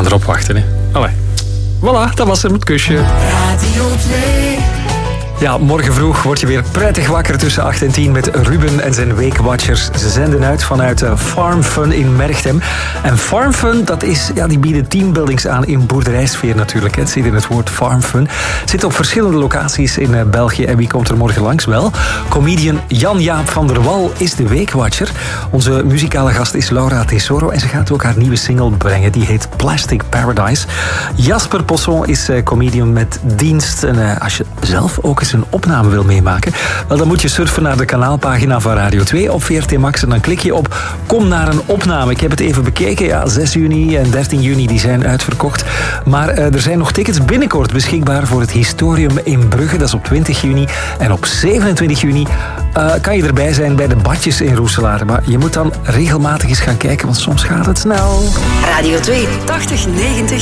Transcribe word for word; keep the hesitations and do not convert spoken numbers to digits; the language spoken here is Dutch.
gaan erop wachten. Hè. Allee. Voilà, dat was hem, het kusje. Radio twee. Ja, morgen vroeg word je weer prettig wakker tussen acht en tien met Ruben en zijn Weekwatchers. Ze zenden uit vanuit Farm Fun in Merchtem. En Farm Fun, dat is, ja, die bieden teambuildings aan in boerderijsfeer natuurlijk. Het zit in het woord Farm Fun. Zit op verschillende locaties in België. En wie komt er morgen langs? Wel, comedian Jan-Jaap van der Wal is de Weekwatcher. Onze muzikale gast is Laura Tesoro en ze gaat ook haar nieuwe single brengen. Die heet Plastic Paradise. Jasper Posson is comedian met dienst. En uh, als je zelf ook eens een opname wil meemaken, wel, dan moet je surfen naar de kanaalpagina van Radio twee op V R T Max en dan klik je op Kom naar een opname. Ik heb het even bekeken. Ja, zes juni en dertien juni die zijn uitverkocht. Maar uh, er zijn nog tickets binnenkort beschikbaar voor het Historium in Brugge. Dat is op twintig juni. En op zevenentwintig juni uh, kan je erbij zijn bij de Badjes in Roeselare. Maar je moet dan regelmatig eens gaan kijken, want soms gaat het snel. Radio twee, tachtig negentig